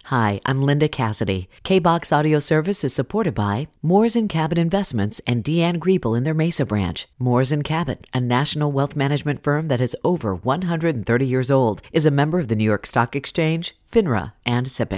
Hi, I'm Linda Cassidy. K-Box Audio Service is supported by Moores & Cabot Investments and Deanne Griebel in their Mesa branch. Moores & Cabot, a national wealth management firm that is over 130 years old, is a member of the New York Stock Exchange, FINRA, and SIPC.